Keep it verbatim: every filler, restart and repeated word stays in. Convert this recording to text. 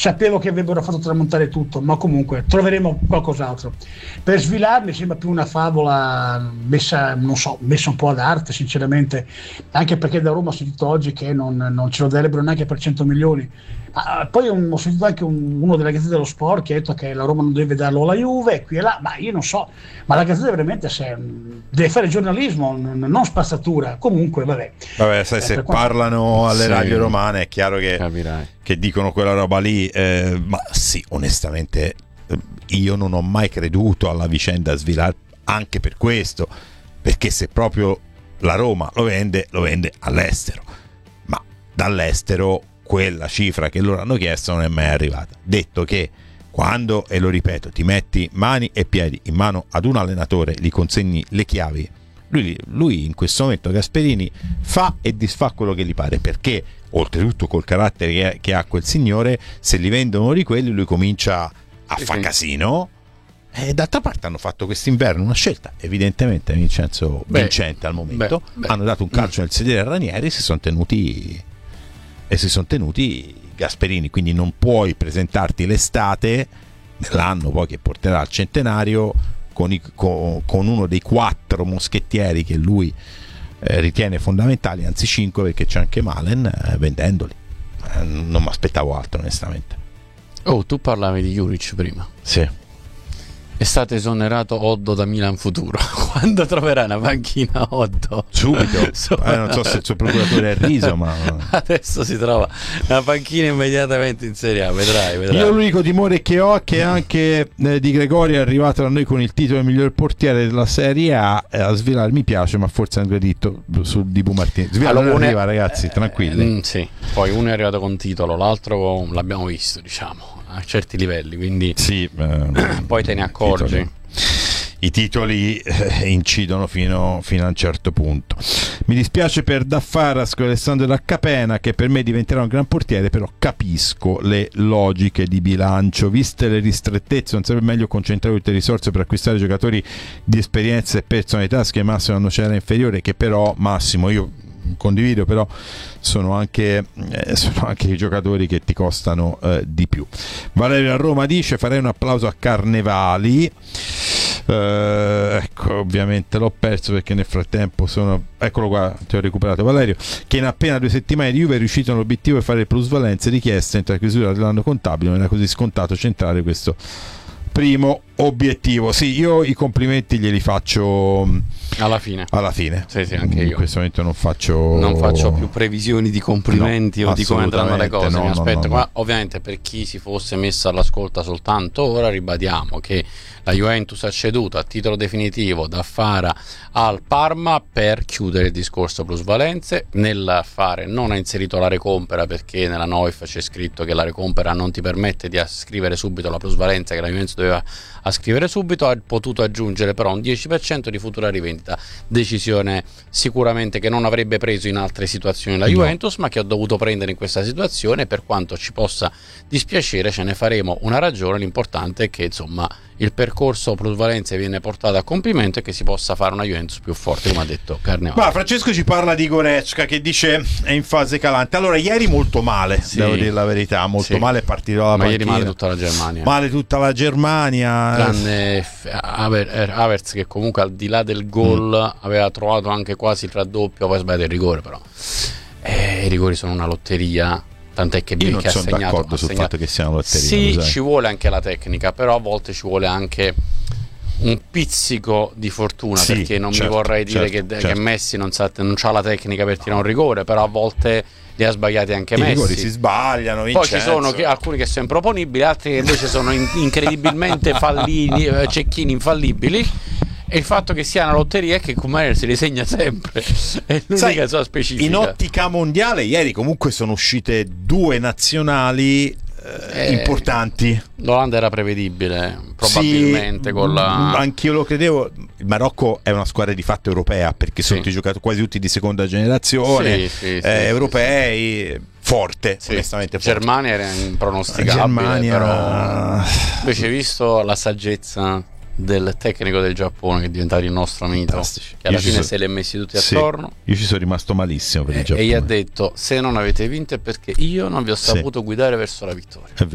sapevo che avrebbero fatto tramontare tutto, ma comunque troveremo qualcos'altro. Per Svilar mi sembra più una favola messa, non so, messa un po' ad arte, sinceramente, anche perché da Roma ho sentito oggi che non, non ce lo darebbero neanche per cento milioni. Ah, poi un, ho sentito anche un, uno della Gazzetta dello Sport che ha detto che la Roma non deve darlo alla Juve, qui e là, ma io non so, ma la Gazzetta veramente se, deve fare giornalismo, non, non spazzatura. Comunque vabbè, vabbè sai, eh, se parlano alle sì. radio romane è chiaro che, che dicono quella roba lì, eh, ma sì, onestamente io non ho mai creduto alla vicenda Svilar, anche per questo, perché se proprio la Roma lo vende, lo vende all'estero, ma dall'estero quella cifra che loro hanno chiesto non è mai arrivata. Detto che quando, e lo ripeto, ti metti mani e piedi in mano ad un allenatore, gli consegni le chiavi, lui, lui in questo momento Gasperini fa e disfa quello che gli pare, perché oltretutto col carattere che, che ha quel signore, se li vendono di quelli lui comincia a sì, fare sì. casino. E d'altra parte hanno fatto quest'inverno una scelta evidentemente Vincenzo beh, vincente al momento, beh, beh. hanno dato un calcio mm. nel sedere a Ranieri, si sono tenuti e si sono tenuti Gasperini, quindi non puoi presentarti l'estate nell'anno poi che porterà al centenario con, i, con, con uno dei quattro moschettieri che lui eh, ritiene fondamentali, anzi cinque, perché c'è anche Malen, eh, vendendoli. Eh, non mi aspettavo altro onestamente. Oh, tu parlavi di Juric prima. Sì. È stato esonerato Oddo da Milan Futuro. Quando troverà una panchina Oddo? Subito. So, eh, non so se il suo procuratore è riso, ma adesso si trova una panchina immediatamente in Serie A. Vedrai, vedrai. Io l'unico timore che ho è che anche eh, Di Gregorio è arrivato da noi con il titolo di miglior portiere della Serie A. Eh, a Svilar mi piace, ma forse è aggredito su Dibu Martinez. Svilar allora, non arriva, è... ragazzi, tranquilli. Eh, sì. Poi uno è arrivato con titolo, l'altro l'abbiamo visto, diciamo, a certi livelli, quindi sì, eh, poi te ne accorgi. Titoli. I titoli eh, incidono fino, fino a un certo punto. Mi dispiace per Daffaras con Alessandro da Capena, che per me diventerà un gran portiere, però capisco le logiche di bilancio. Viste le ristrettezze, non sarebbe meglio concentrare tutte le risorse per acquistare giocatori di esperienza e personalità che Massimo hanno c'era inferiore, che però Massimo io condivido, però sono anche, eh, sono anche i giocatori che ti costano eh, di più. Valerio a Roma dice: farei un applauso a Carnevali. Uh, ecco, ovviamente l'ho perso perché nel frattempo sono, eccolo qua, ti ho recuperato Valerio, che in appena due settimane di Juve è riuscito nell'obiettivo di fare le plusvalenze richieste entro la chiusura dell'anno contabile. Non era così scontato centrare questo primo obiettivo. Sì, io i complimenti glieli faccio alla fine. Alla fine. Sì, sì, anche io. In questo momento non faccio non faccio più previsioni di complimenti no, o di come andranno le cose. No, Mi no, aspetto, no, ma no. ovviamente per chi si fosse messo all'ascolta soltanto ora, ribadiamo che la Juventus ha ceduto a titolo definitivo da Fara al Parma per chiudere il discorso plusvalenze. Nel fare non ha inserito la recompera, perché nella N O I F c'è scritto che la recompera non ti permette di ascrivere subito la plusvalenza che la Juventus doveva ascrivere subito. Ha potuto aggiungere però un dieci per cento di futura rivendita, decisione sicuramente che non avrebbe preso in altre situazioni la Juventus, no. ma che ha dovuto prendere in questa situazione. Per quanto ci possa dispiacere, ce ne faremo una ragione. L'importante è che insomma il percorso plusvalenze viene portato a compimento e che si possa fare una Juventus più forte, come ha detto Carnevale. Ma Francesco ci parla di Goretzka, che dice è in fase calante. Allora, ieri molto male, sì. devo dire la verità, molto sì. male, è partito dalla ma panchina. ieri male tutta la Germania. Male tutta la Germania. Tranne Havertz, che comunque al di là del gol mm. aveva trovato anche quasi il raddoppio, poi sbagliato il rigore, però eh, i rigori sono una lotteria. Tant'è che io non che sono ha segnato, d'accordo ha sul segnato. fatto che sia una lotteria. Sì, lo sai. Ci vuole anche la tecnica, però a volte ci vuole anche un pizzico di fortuna, sì, perché non certo, mi vorrei dire certo, che, certo. che Messi non sa, non ha la tecnica per tirare un rigore, però a volte li ha sbagliati anche I Messi. I rigori si sbagliano, Vincenzo. Poi ci sono che, alcuni che sono improponibili, altri che invece sono in, incredibilmente fallini, cecchini infallibili. E il fatto che sia una lotteria è che Kummer si risegna sempre, è l'unica sua specifica. In ottica mondiale ieri comunque sono uscite due nazionali eh, eh, importanti. L'Olanda era prevedibile, probabilmente, sì, con la... anch'io lo credevo. Il Marocco è una squadra di fatto europea, perché sì. sono tutti giocatori quasi tutti di seconda generazione, sì, sì, eh, sì, europei, sì. forte, sì. onestamente forte. Germania era impronosticabile, Germania... però invece visto la saggezza del tecnico del Giappone, che è diventato il nostro mito, che alla io fine so... se li ha messi tutti attorno. Sì, io ci sono rimasto malissimo per e, il Giappone. E gli ha detto: se non avete vinto è perché io non vi ho saputo sì. guidare verso la vittoria.